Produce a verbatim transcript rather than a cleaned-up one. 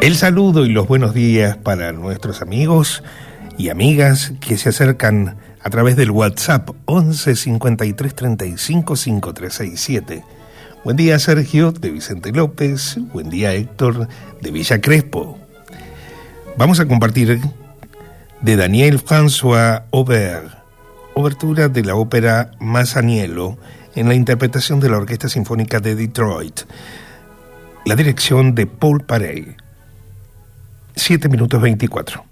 El saludo y los buenos días para nuestros amigos y amigas que se acercan a través del WhatsApp once cincuenta y tres treinta y cinco cincuenta y tres sesenta y siete. Buen día, Sergio, de Vicente López. Buen día, Héctor, de Villa Crespo. Vamos a compartir de Daniel François Aubert, obertura de la ópera Masaniello, en la interpretación de la Orquesta Sinfónica de Detroit. La dirección de Paul Paray. siete minutos veinticuatro.